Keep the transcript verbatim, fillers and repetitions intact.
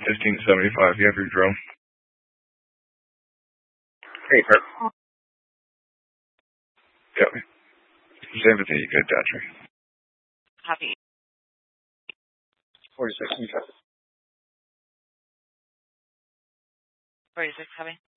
fifteen seventy-five, you have your drone. Hey, Kurt. Copy. Is everything you good, Dodger? Copy. forty-six, you got it. forty-six, copy.